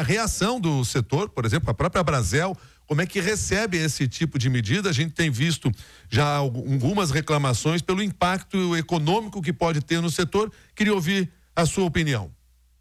a reação do setor, por exemplo, a própria Brasel, como é que recebe esse tipo de medida? A gente tem visto já algumas reclamações pelo impacto econômico que pode ter no setor. Queria ouvir a sua opinião.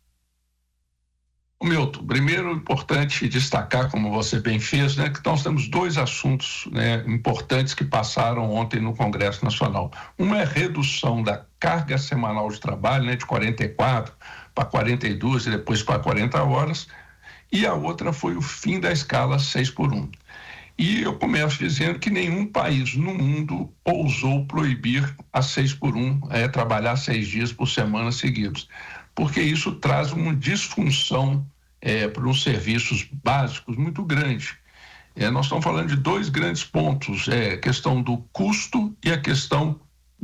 Milton, primeiro importante destacar, como você bem fez, né, que nós temos dois assuntos, né, importantes que passaram ontem no Congresso Nacional. Uma é a redução da carga semanal de trabalho, né, de 44 para 42 e depois para 40 horas, e a outra foi o fim da escala 6x1. E eu começo dizendo que nenhum país no mundo ousou proibir a 6x1, trabalhar 6 dias por semana seguidos, porque isso traz uma disfunção para os serviços básicos muito grande. Nós estamos falando de dois grandes pontos, a questão do custo e a questão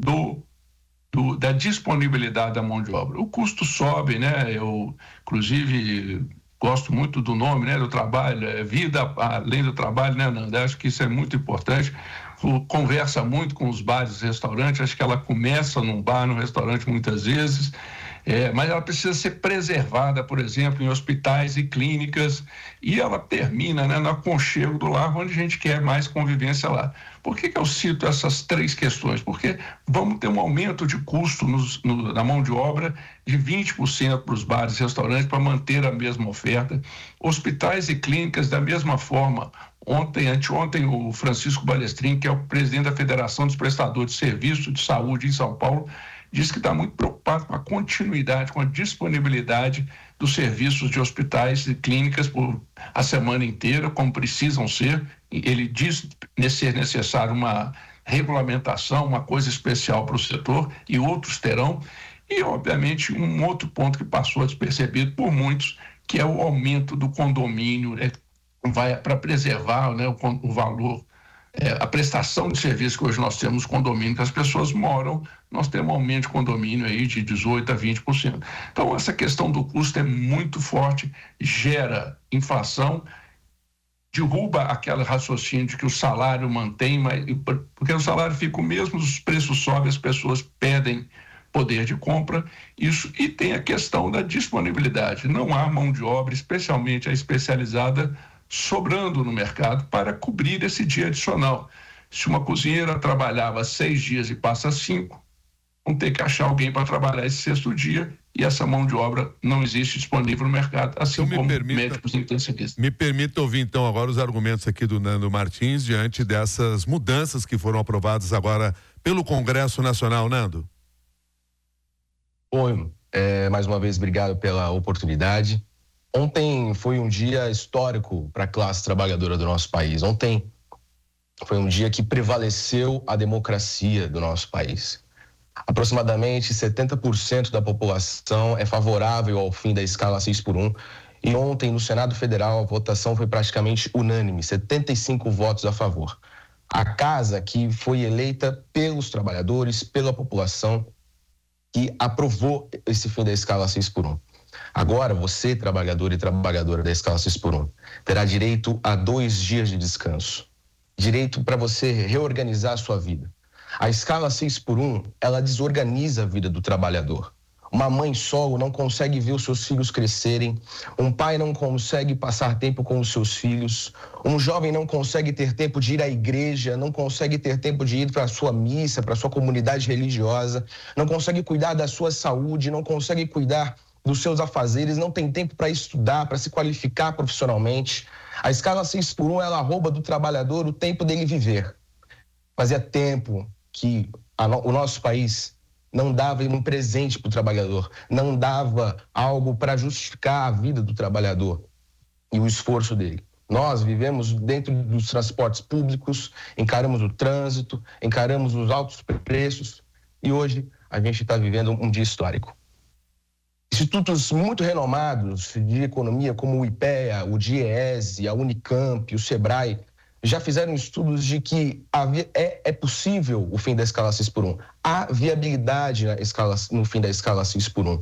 da disponibilidade da mão de obra. O custo sobe, né? Eu, inclusive, gosto muito do nome, né, do trabalho, vida além do trabalho, né, Nanda? Acho que isso é muito importante. Conversa muito com os bares e restaurantes, acho que ela começa num bar, num restaurante muitas vezes, mas ela precisa ser preservada, por exemplo, em hospitais e clínicas, e ela termina, né, no aconchego do lar, onde a gente quer mais convivência lá. Por que eu cito essas três questões? Porque vamos ter um aumento de custo na mão de obra de 20% para os bares e restaurantes para manter a mesma oferta. Hospitais e clínicas, da mesma forma. Anteontem, o Francisco Balestrin, que é o presidente da Federação dos Prestadores de Serviço de Saúde em São Paulo, disse que está muito preocupado com a continuidade, com a disponibilidade dos serviços de hospitais e clínicas por a semana inteira, como precisam ser. Ele diz ser necessário uma regulamentação, uma coisa especial para o setor, e outros terão. E, obviamente, um outro ponto que passou despercebido por muitos, que é o aumento do condomínio, vai para preservar, né, o valor, a prestação de serviço que hoje nós temos no condomínio que as pessoas moram, nós temos um aumento de condomínio aí de 18% a 20%. Então, essa questão do custo é muito forte, gera inflação, derruba aquele raciocínio de que o salário mantém, porque o salário fica o mesmo, os preços sobem, as pessoas perdem poder de compra, isso, e tem a questão da disponibilidade. Não há mão de obra, especialmente a especializada, sobrando no mercado para cobrir esse dia adicional. Se uma cozinheira trabalhava 6 dias e passa 5, vão ter que achar alguém para trabalhar esse 6º dia, e essa mão de obra não existe disponível no mercado, assim então, como médicos intensivistas. Me permita ouvir então agora os argumentos aqui do Nando Martins diante dessas mudanças que foram aprovadas agora pelo Congresso Nacional. Nando. Bom, mais uma vez, obrigado pela oportunidade. Ontem foi um dia histórico para a classe trabalhadora do nosso país. Ontem foi um dia que prevaleceu a democracia do nosso país. Aproximadamente 70% da população é favorável ao fim da escala 6x1. E ontem, no Senado Federal, a votação foi praticamente unânime, 75 votos a favor. A casa que foi eleita pelos trabalhadores, pela população, que aprovou esse fim da escala 6x1. Agora, você, trabalhador e trabalhadora da escala 6x1, terá direito a 2 dias de descanso. Direito para você reorganizar a sua vida. A escala 6x1, ela desorganiza a vida do trabalhador. Uma mãe solo não consegue ver os seus filhos crescerem, um pai não consegue passar tempo com os seus filhos, um jovem não consegue ter tempo de ir à igreja, não consegue ter tempo de ir para a sua missa, para a sua comunidade religiosa, não consegue cuidar da sua saúde, não consegue cuidar dos seus afazeres, não tem tempo para estudar, para se qualificar profissionalmente. A escala 6x1, ela rouba do trabalhador o tempo dele viver. Fazia tempo que o nosso país não dava um presente para o trabalhador, não dava algo para justificar a vida do trabalhador e o esforço dele. Nós vivemos dentro dos transportes públicos, encaramos o trânsito, encaramos os altos preços, e hoje a gente está vivendo um dia histórico. Institutos muito renomados de economia, como o IPEA, o DIEESE, a Unicamp, o SEBRAE, já fizeram estudos de que é possível o fim da escala 6x1. Há viabilidade no fim da escala 6x1.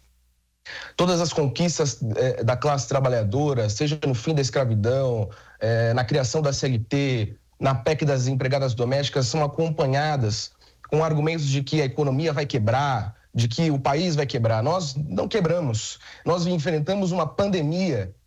Todas as conquistas da classe trabalhadora, seja no fim da escravidão, na criação da CLT, na PEC das empregadas domésticas, são acompanhadas com argumentos de que a economia vai quebrar, de que o país vai quebrar. Nós não quebramos. Nós enfrentamos uma pandemia